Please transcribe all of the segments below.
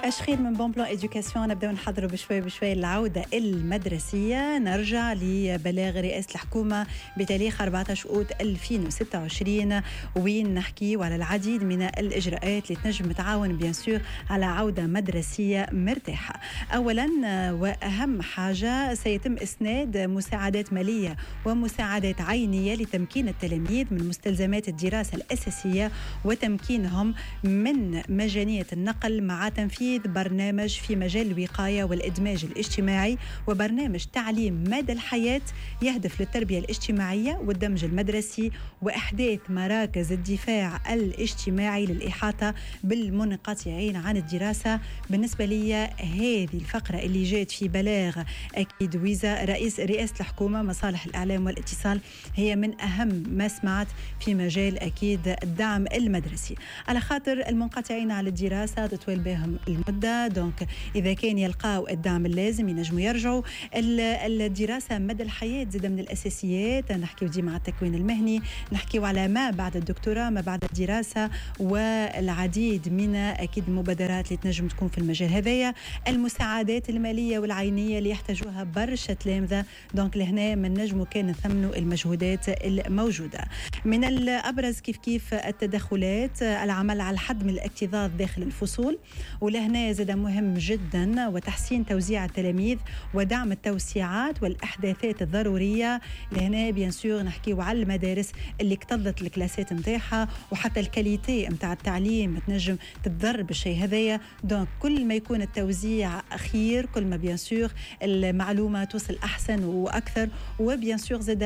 أشخير من بون بلان إدوكاسيون. نبدأ نحضروا بشوي بشوي العودة المدرسية. نرجع لبلاغ رئاسة الحكومة بتاريخ 14 أوت 2026 وين نحكي على العديد من الإجراءات اللي تنجم تعاون بيان سور على عودة مدرسية مرتاحة. أولا وأهم حاجة سيتم إسناد مساعدات مالية ومساعدات عينية لتمكين التلاميذ من مستلزمات الدراسة الأساسية وتمكينهم من مجانية النقل مع تنفيذ برنامج في مجال الوقاية والإدماج الاجتماعي وبرنامج تعليم مدى الحياة يهدف للتربية الاجتماعية والدمج المدرسي وإحداث مراكز الدفاع الاجتماعي للإحاطة بالمنقطعين عن الدراسة. بالنسبة لي هذه الفقرة اللي جات في بلاغ أكيد رئاسة الحكومة مصالح الإعلام والاتصال هي من أهم ما سمعت في مجال أكيد الدعم المدرسي، على خاطر المنقطعين على الدراسة تطول بهم المدة. دونك إذا كان يلقاو الدعم اللازم ينجموا يرجعوا. الدراسة مدى الحياة زادة من الأساسيات. نحكيو ديما على التكوين المهني، نحكيو على ما بعد الدكتوراه ما بعد الدراسة والعديد من أكيد المبادرات اللي تنجم تكون في المجال هذايا. المساعدات المالية والعينية اللي يحتاجوها برشا تلامذة. دونك لهنا من نجموا كان نثمنوا المجهودات الموجودة. من الأبرز كيف التدخلات العمل على الحد من الاكتظاظ داخل الفصول، ولهنا زاد مهم جدا وتحسين توزيع التلاميذ ودعم التوسيعات والأحداثات الضرورية. لهنا بيان سور نحكيو على المدارس اللي اكتظت الكلاسات متاعها وحتى الكاليتي متاع التعليم تنجم تتضرر بالشيء هذايا. دونك كل ما يكون التوزيع خير كل ما بيان سور المعلومة توصل أحسن وأكثر. وبيان سور زاد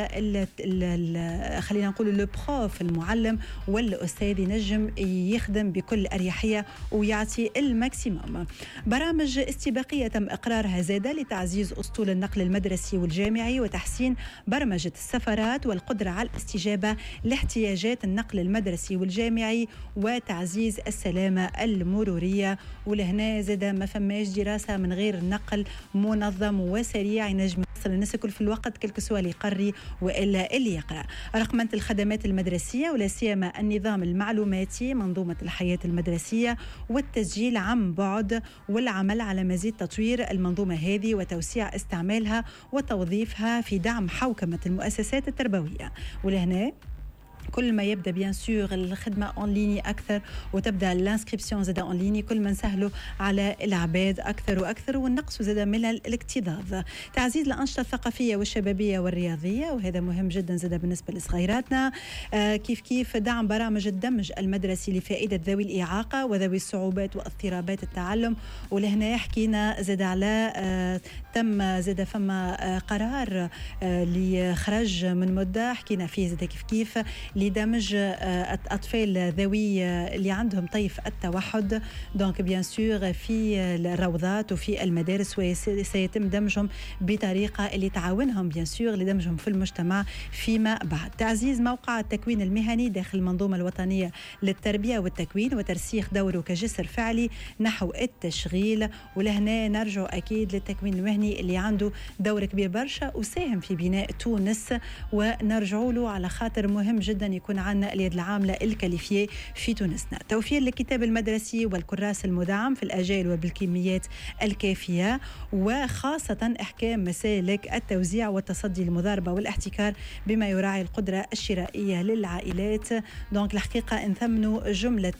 خلينا نقول لو بروف المعلم والأستاذ ينجم يخدم بكل أريحية ويعطي الماكسيموم. برامج استباقية تم إقرارها زادة لتعزيز أسطول النقل المدرسي والجامعي وتحسين برمجة السفارات والقدرة على الاستجابة لاحتياجات النقل المدرسي والجامعي وتعزيز السلامة المرورية. ولهنا زادة ما فماش دراسة من غير نقل منظم وسريع ينجم يوصل الناس الكل في الوقت كلك سواء اللي يقري وإلا اللي يقرأ. رقمنة الخدمات المدرسية ولا سيما النظام المعلوماتي منظومة الحياة المدرسية والتسجيل عن بعد والعمل على مزيد تطوير المنظومة هذه وتوسيع استعمالها وتوظيفها في دعم حوكمة المؤسسات التربوية. ولهنا كل ما يبدا بيان سور الخدمه اون ليني اكثر وتبدا الانسكريبسيون زاد اون ليني كل ما نسهلوا على العباد اكثر واكثر ونقصوا زاد من الاكتظاظ. تعزيز الانشطه الثقافيه والشبابيه والرياضيه وهذا مهم جدا زاد بالنسبه لصغيراتنا. كيف دعم برامج الدمج المدرسي لفائده ذوي الاعاقه وذوي الصعوبات واضطرابات التعلم. ولهنا حكينا زاد على تم زاد فما قرار اللي خرج من مده حكينا فيه زاد كيف لدمج الأطفال ذوي اللي عندهم طيف التوحد. دونك بيان سور في الروضات وفي المدارس وسيتم دمجهم بطريقة اللي تعاونهم بيان سور لدمجهم في المجتمع فيما بعد. تعزيز موقع التكوين المهني داخل المنظومة الوطنية للتربية والتكوين وترسيخ دوره كجسر فعلي نحو التشغيل. ولهنا نرجع أكيد للتكوين المهني اللي عنده دور كبير برشا وساهم في بناء تونس ونرجعوا له على خاطر مهم جدا يكون عندنا اليد العاملة الكاليفية في تونسنا. توفير الكتاب المدرسي والكراس المدعم في الأجيال وبالكميات الكافية وخاصة إحكام مسالك التوزيع والتصدي للمضاربة والاحتكار بما يراعي القدرة الشرائية للعائلات. دونك الحقيقة نثمنوا جملة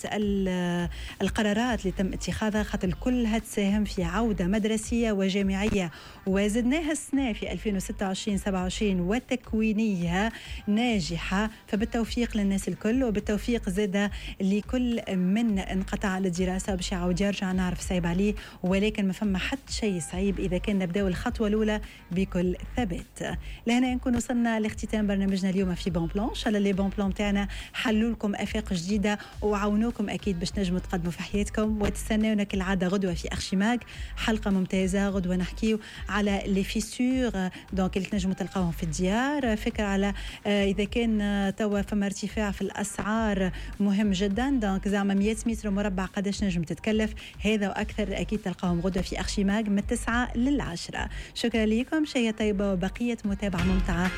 القرارات اللي تم اتخاذها خاطر كلها تساهم في عودة مدرسية وجامعية وزدناها السنة في 2026-27 وتكوينيها ناجحة. فبالتوفيق للناس الكل وبالتوفيق زادة لكل من انقطع على الدراسة باش يعاود يرجع. نعرف صعيب عليه ولكن ما فما حد شيء صعيب إذا كان نبدأ الخطوة الأولى بكل ثبات. لهنا نكون وصلنا لاختتام برنامجنا اليوم في بون بلان. إن شاء الله لي بون بلان تاعنا حلوا لكم آفاق جديدة وعاونوكم أكيد باش نجموا تقدموا في حياتكم. وتستناونا كالعادة غدوة في أرشيماغ حلقة ممتازة. غدوة نحكيو على لي فيسور دونك اللي تنجموا تلقاهم في الديار. فكرة على إذا كان توا فما ارتفاع في الأسعار مهم جدا. دونك زعما 100 متر مربع قداش نجم تتكلف هذا وأكثر أكيد تلقاهم غدوة في أرشيماغ من 9 ل10. شكرا لكم، شيء طيبة وبقية متابعة ممتعة